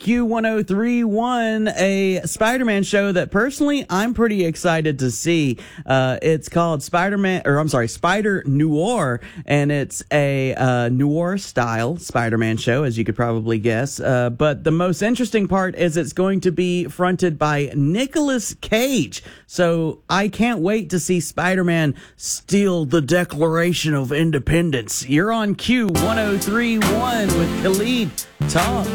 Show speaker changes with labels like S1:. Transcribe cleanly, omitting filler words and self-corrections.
S1: Q1031, a Spider-Man show that personally I'm pretty excited to see. It's called Spider Noir, and it's a noir style Spider-Man show, as you could probably guess. But the most interesting part is it's going to be fronted by Nicolas Cage. So I can't wait to see Spider-Man steal the Declaration of Independence. You're on Q1031 with Khalid Talk.